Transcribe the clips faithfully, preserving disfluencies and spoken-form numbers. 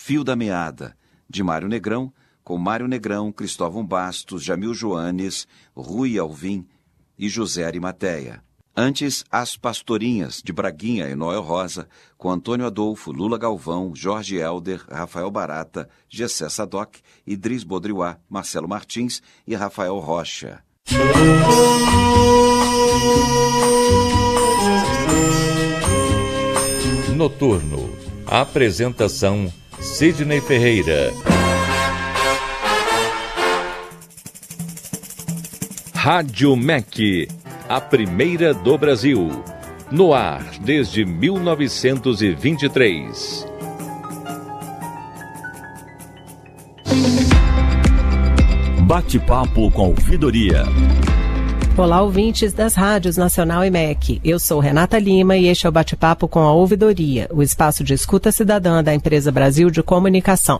Fio da Meada, de Mário Negrão, com Mário Negrão, Cristóvão Bastos, Jamil Joanes, Rui Alvim e José Arimateia. Antes, As Pastorinhas, de Braguinha e Noel Rosa, com Antônio Adolfo, Lula Galvão, Jorge Helder, Rafael Barata, Gessé Sadoc, Idris Bodriuá, Marcelo Martins e Rafael Rocha. Noturno. Apresentação Sidney Ferreira. Rádio M E C, a primeira do Brasil. No ar desde mil novecentos e vinte e três. Bate-papo com ouvidoria. Olá, ouvintes das rádios Nacional e M E C. Eu sou Renata Lima e este é o Bate-papo com a Ouvidoria, o espaço de escuta cidadã da Empresa Brasil de Comunicação.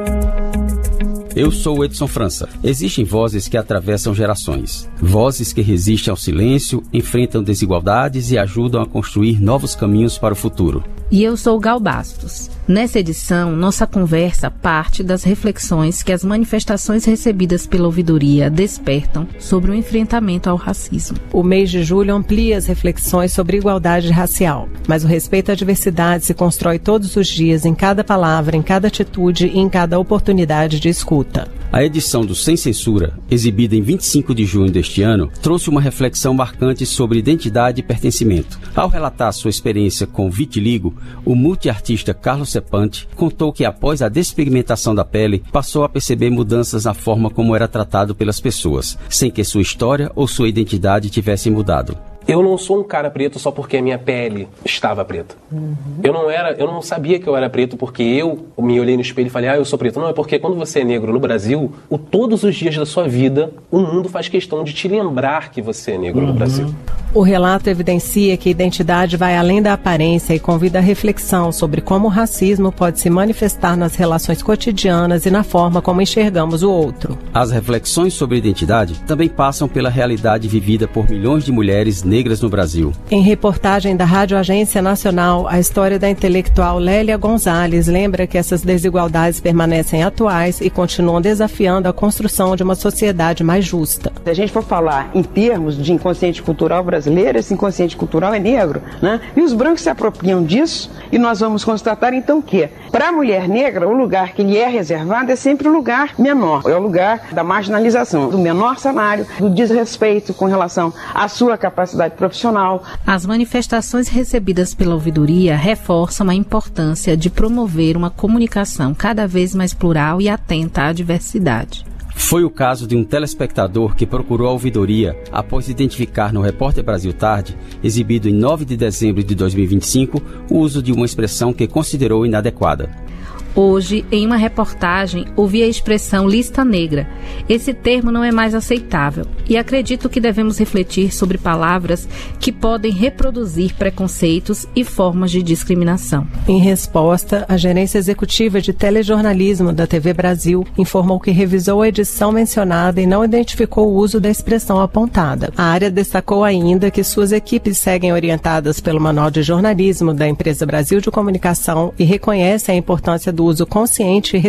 Eu sou Edson França. Existem vozes que atravessam gerações. Vozes que resistem ao silêncio, enfrentam desigualdades e ajudam a construir novos caminhos para o futuro. E eu sou Gal Bastos. Nessa edição, nossa conversa parte das reflexões que as manifestações recebidas pela ouvidoria despertam sobre o enfrentamento ao racismo. O mês de julho amplia as reflexões sobre igualdade racial, mas o respeito à diversidade se constrói todos os dias, em cada palavra, em cada atitude e em cada oportunidade de escuta. A edição do Sem Censura, exibida em vinte e cinco de junho deste ano, trouxe uma reflexão marcante sobre identidade e pertencimento. Ao relatar sua experiência com vitiligo, o multiartista Carlos Sepante contou que após a despigmentação da pele, passou a perceber mudanças na forma como era tratado pelas pessoas, sem que sua história ou sua identidade tivessem mudado. Eu não sou um cara preto só porque a minha pele estava preta. Uhum. Eu não era, eu não sabia que eu era preto porque eu me olhei no espelho e falei, ah, eu sou preto. Não, é porque quando você é negro no Brasil, o, todos os dias da sua vida, o mundo faz questão de te lembrar que você é negro uhum. no Brasil. O relato evidencia que a identidade vai além da aparência e convida a reflexão sobre como o racismo pode se manifestar nas relações cotidianas e na forma como enxergamos o outro. As reflexões sobre identidade também passam pela realidade vivida por milhões de mulheres negras no Brasil. Em reportagem da Rádio Agência Nacional, a história da intelectual Lélia Gonzalez lembra que essas desigualdades permanecem atuais e continuam desafiando a construção de uma sociedade mais justa. Se a gente for falar em termos de inconsciente cultural brasileiro, esse inconsciente cultural é negro, né? E os brancos se apropriam disso e nós vamos constatar então que, para a mulher negra, o lugar que lhe é reservado é sempre o lugar menor, é o lugar da marginalização, do menor salário, do desrespeito com relação à sua capacidade profissional. As manifestações recebidas pela ouvidoria reforçam a importância de promover uma comunicação cada vez mais plural e atenta à diversidade. Foi o caso de um telespectador que procurou a ouvidoria após identificar no Repórter Brasil Tarde, exibido em nove de dezembro de dois mil e vinte e cinco, o uso de uma expressão que considerou inadequada. Hoje, em uma reportagem, ouvi a expressão lista negra. Esse termo não é mais aceitável e acredito que devemos refletir sobre palavras que podem reproduzir preconceitos e formas de discriminação. Em resposta, a gerência executiva de telejornalismo da T V Brasil informou que revisou a edição mencionada e não identificou o uso da expressão apontada. A área destacou ainda que suas equipes seguem orientadas pelo Manual de Jornalismo da Empresa Brasil de Comunicação e reconhece a importância do uso consciente e